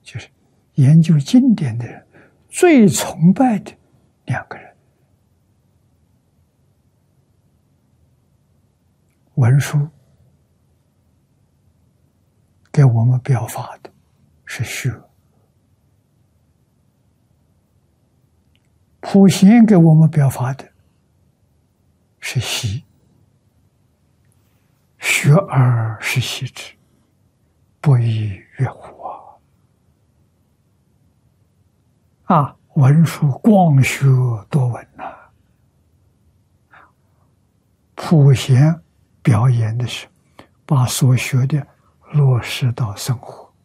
就是研究经典的人最崇拜的两个人。文殊给我们表法的是学，普贤给我们表法的是习。学而时习之，不亦说乎啊！文殊光学多闻呐，普贤表演的是把所学的落实到生活，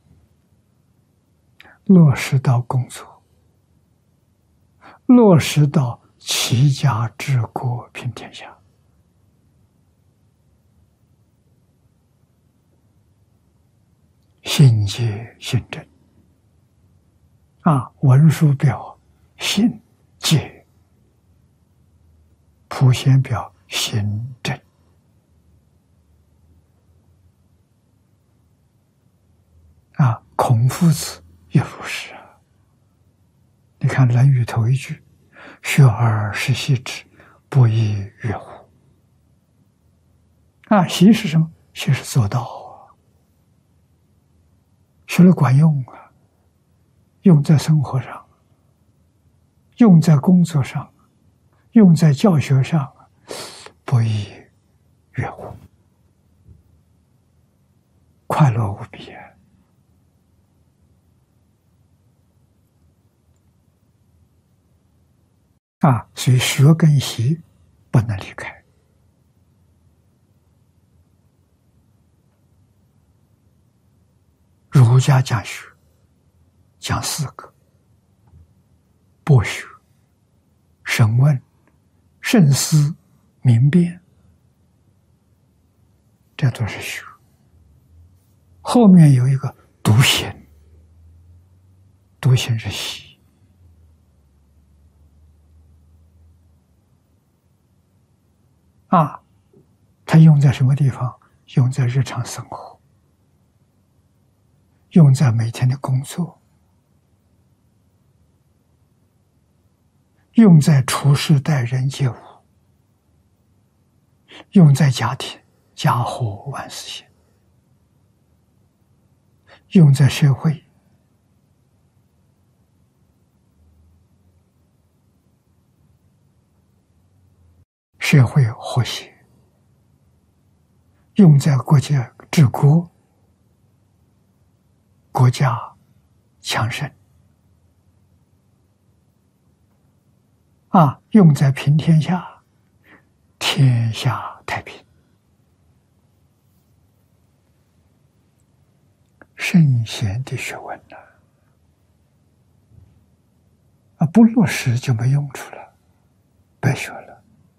落实到工作，落实到齐家治国平天下。信解信正啊，文殊表信解，普贤表行正啊。孔夫子也如是啊。你看《论语》头一句：“学而时习之，不亦说乎？”啊，习是什么？习是做到啊。学了管用啊，用在生活上，用在工作上，用在教学上，不亦说乎？快乐无比啊！所以学跟习不能离开。儒家讲学，讲四个：博学、审问、慎思、明辨，这都是学。后面有一个笃行，笃行是习啊。它用在什么地方？用在日常生活，用在每天的工作，用在处事待人接物，用在家庭，家和万事兴，用在社会，社会和谐，用在国家治国，国家强盛啊，用在平天下，天下太平。圣贤的学问呢，啊，不落实就没用处了，白学了。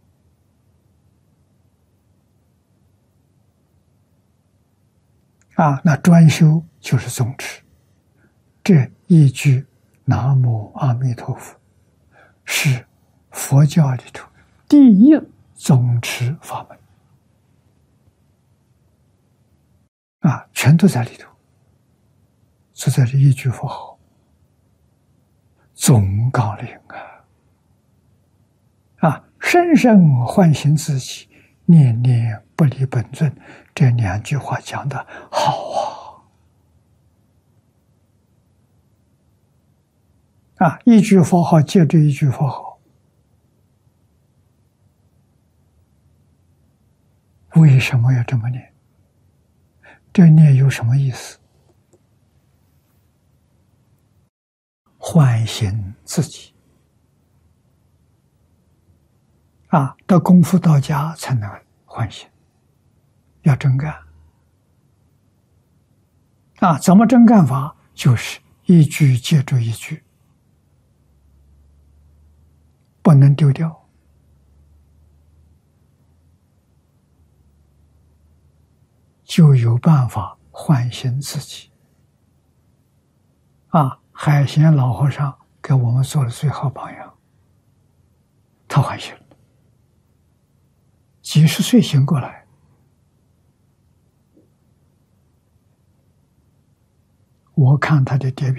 啊，那专修就是宗持。这一句南无阿弥陀佛是佛教里头第一宗持法门啊，全都在里头，就在这一句佛号，总纲领啊，深深唤醒自己，念念不离本尊。这两句话讲的好啊！一句佛号接着一句佛号，为什么要这么念？这念有什么意思？唤醒自己啊！到功夫到家才能唤醒，要真干啊！怎么真干法？就是一句接着一句，不能丢掉。就有办法唤醒自己啊！海贤老和尚给我们做了最好榜样，他唤醒了，几十岁醒过来。我看他的碟片